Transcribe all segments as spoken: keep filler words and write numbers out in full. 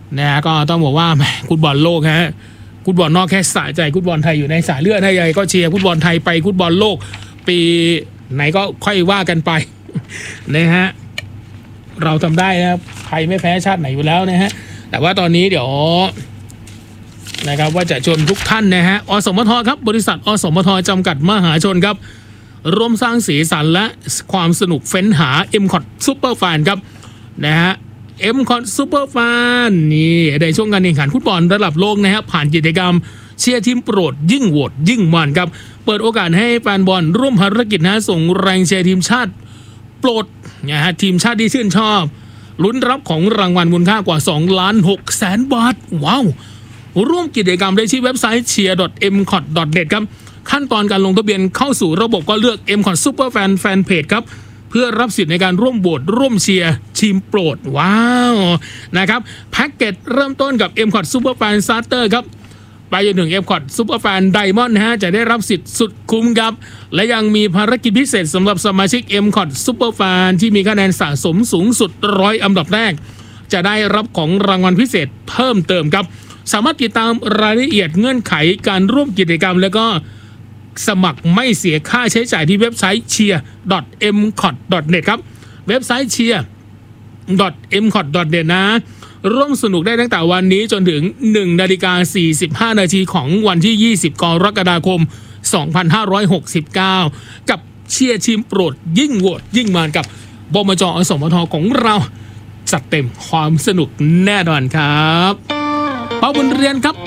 นะก็ต้องบอกว่าแหมฟุตบอลโลกฮะฟุตบอลนอกแค่สะใจฟุตบอลไทยอยู่ในสายเลือดให้ใหญ่ก็เชียร์ฟุตบอลไทยไปฟุตบอลโลกปีไหนก็ค่อยว่ากันไปนะฮะเราทำได้นะครับไทยไม่แพ้ชาติไหนอยู่แล้วนะฮะแต่ว่าตอนนี้เดี๋ยวนะครับว่าจะชวนทุกท่านนะฮะอสมทครับบริษัทอสมทจำกัดมหาชนครับร่วมสร้างสีสันและความสนุกเฟ้นหา เอ็ม คอท Super Fan ครับนะฮะ เอ็ม คอท Super Fan นี่ในช่วงการแข่งขันฟุตบอลระดับโลกนะฮะผ่านกิจกรรมเชียร์ทีมโปรดยิ่งโหวตยิ่งมันครับเปิดโอกาสให้แฟนบอลร่วมภารกิจนะส่งแรงเชียร์ทีมชาติโปรดนะฮะทีมชาติที่ชื่นชอบลุ้นรับของรางวัลมูลค่ากว่าสองล้านหกแสนบาทว้าวร่วมกิจกรรมได้ที่เว็บไซต์ เชียร์ ดอท เอ็ม คอท ดอท เน็ต ครับขั้นตอนการลงทะเบียนเข้าสู่ระบบก็เลือก เอ็ม คอท Super Fan แฟนเพจครับเพื่อรับสิทธิ์ในการร่วมโหวตร่วมเชียร์ทีมโปรดว้าวนะครับแพ็กเกจเริ่มต้นกับ เอ็ม คอท Super Fan Starter ครับไปจนถึง เอ็ม คอท Super Fan Diamond นะฮะจะได้รับสิทธิ์สุดคุ้มครับและยังมีภารกิจพิเศษสำหรับสมาชิก เอ็ม คอท Super Fan ที่มีคะแนนสะสมสูงสุดร้อยอันดับแรกจะได้รับของรางวัลพิเศษเพิ่มเติมครับสามารถติดตามรายละเอียดเงื่อนไขการร่วมกิจกรรมแล้วก็สมัครไม่เสียค่าใช้จ่ายที่เว็บไซต์ เชียร์ ดอท เอ็ม คอท ดอท เน็ต ครับเว็บไซต์ เชียร์ ดอท เอ็ม คอท ดอท เน็ต นะร่วมสนุกได้ตั้งแต่วันนี้จนถึง หนึ่งนาฬิกาสี่สิบห้านาทีของวันที่ยี่สิบกรกฎาคมสองพันห้าร้อยหกสิบเก้ากับเชียร์ทีมโปรดยิ่งโหวตยิ่งมันกับบมจ.อสมทของเราจัดเต็มความสนุกแน่นอนครับเป้าบุญเรียนครับ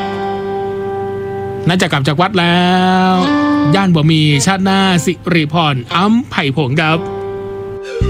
น่าจะกลับจากวัดแล้วย่านบ่มีชาติหน้าสิริพรอ้ำไผ่ผงครับ